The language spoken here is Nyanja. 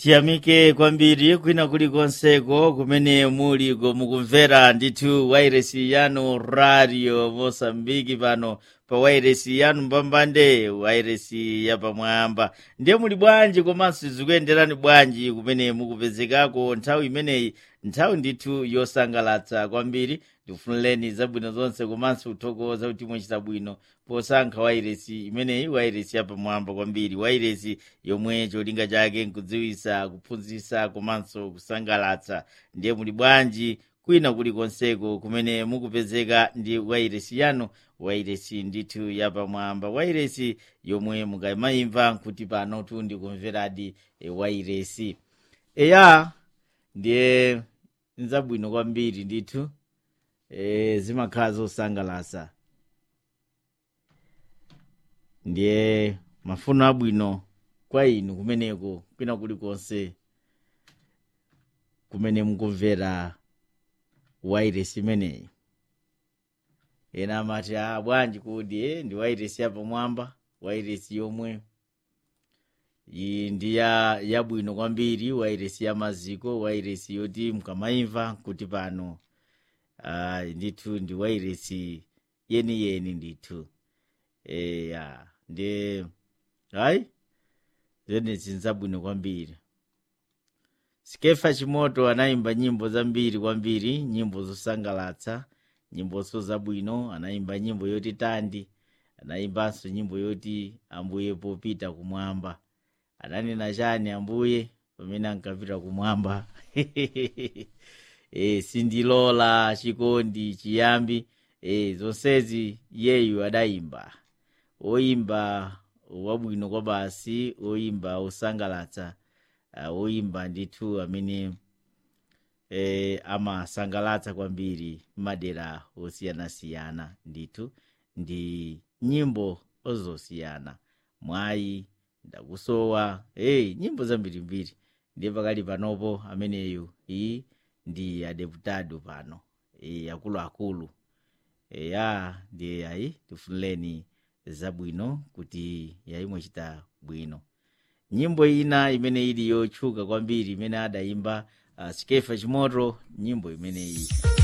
Tiyamike kwambiri kwina kulikonseko kumene muliko mukumvera ndithu wairesi yanu radio Mosambiki pano pa wairesi yanu mbambande wairesi yapamwamba. Ndiye muli bwanji komanso zikuyenderani bwanji kumene mukupezekako nthawi imeneyi, nthawi ndithu yosangalatsa kwambiri. Ndifunireni zabwino zonse komanso kuthokoza kuti mwachita bwino posankha wairesi imeneyi, wairesi yapamwamba kwambiri, wairesi yomwe cholinga chake nkudziwitsa, kuphunzitsa komanso kusangalatsa. Ndiye muli bwanji kwina kulikonseko kumene mukupezeka ndi wairesi yanu, wairesi ndithu yapamwamba, wairesi yomwe mukamayimva kuti pano tu ndikumveradi wairesi. Eya ndiye nzabwino kwambiri ndithu, zimakhala zosangalatsa. Ndiye mafuno abwino kwa inu kumeneko kwina kulikonse kumene mukumvera wairesi imeneyi. Ena amati bwanji kuti ndi wairesi yapamwamba, wairesi yomwe ndi yabwino kwambiri, wairesi ya maziko, wairesi yoti mukamayimva kuti pano ndithu ndi wairesi yeniyeni ndithu. Ndiye hayi zene zinzabwino kwambiri. Skefa Chimoto anayimba nyimbo zambiri kwambiri, nyimbo zosangalatsa, nyimbo zabwino. Anayimba nyimbo yoti Tandi, anayimbanso nyimbo yoti Ambuye popita kumwamba. Ananena chani Ambuye pamene ankapita kumwamba? Sindilola, chikondi, chiyambi, zonsezi yeyu adayimba. Oyimba wabwino kwa basi, oyimba osangalatsa, oyimba ndithu amene amasangalatsa kwambiri madera osiyanasiyana ndithu, ndi nyimbo ozosiyana. Mwayi, ndakusowa, nyimbo zambirimbiri. Ndiye pakali panopo ameneyu ndi adeputado pano, akuluakulu. Ndiye ayi tifunireni zabwino kuti yayi mwachita bwino. Nyimbo ina imene ili yotchuka kwambiri imene adayimba Skefa Chimoto, nyimbo imeneyi